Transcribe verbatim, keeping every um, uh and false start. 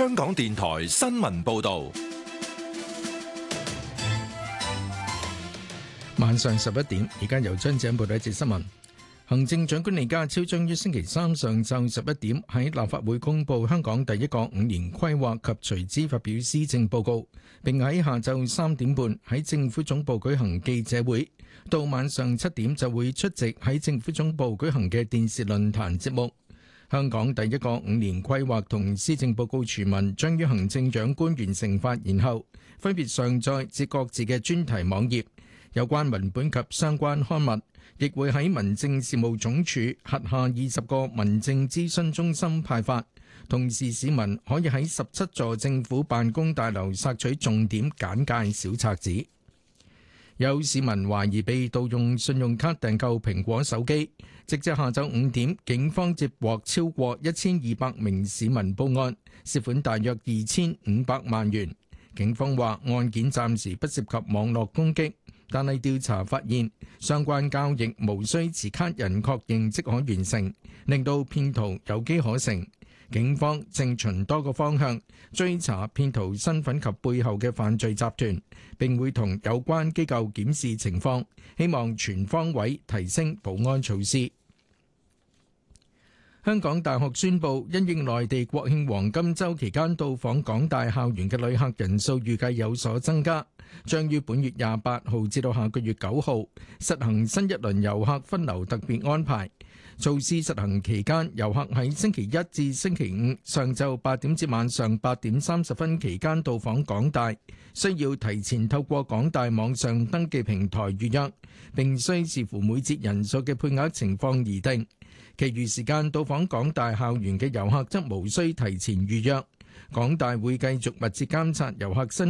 香港電台新聞報道。 晚上十一點，而家由張姐報道一節新聞。行政長官李家超將於星期三上晝十一點喺立法會公布香港第一個五年規劃及隨之發表施政報告，並喺下晝三點半喺政府總部舉行記者會，到晚上七點就會出席喺政府總部舉行嘅電視論壇節目。香港第一個五年規劃同施政報告全文將於行政長官完成發言後，分別上載至各自嘅專題網頁。有關文本及相關刊物，亦會喺民政事務總署轄下二十個民政諮詢中心派發。同時，市民可以喺十七座政府辦公大樓索取重點簡介小冊子。有市民懷疑被盜用信用卡訂購蘋果手機，直至下晝五點，警方接獲超過一千二百名市民報案，涉款大約二千五百萬元。警方話案件暫時不涉及網絡攻擊。但係調查發現，相關交易無需持卡人確認即可完成，令到騙徒有機可乘。警方正循多個方向追查騙徒身份及背後嘅犯罪集團，並會同有關機構檢視情況，希望全方位提升保安措施。香港大學宣布，因應內地國慶黃金週期間到訪港大校園嘅旅客人數預計有所增加，將於本月廿八號至到下個月九號實行新一輪遊客分流特別安排。措施實行期間，遊客喺星期一至星期五上晝八點至晚上八點三十分期間到訪港大，需要提前透過港大網上登記平台預約，並需視乎每節人數嘅配額情況而定。其餘時間到訪港大校園嘅遊客則無需提前預約。港大會繼續密切監察遊客申